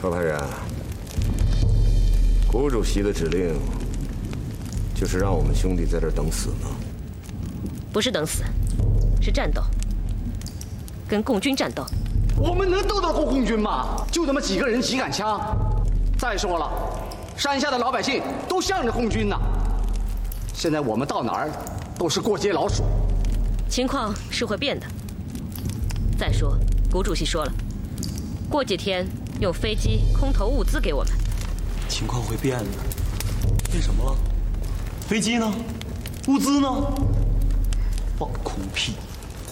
赵泰然，谷主席的指令就是让我们兄弟在这儿等死吗？ 不是等死，是战斗，跟共军战斗。 我们能斗得过共军吗？就那么几个人，几杆枪。再说了，山下的老百姓都向着共军呢。现在我们到哪儿都是过街老鼠。 情况是会变的。再说，谷主席说了，过几天用飞机空投物资给我们。 情况会变的，变什么了？飞机呢？物资呢？放空屁！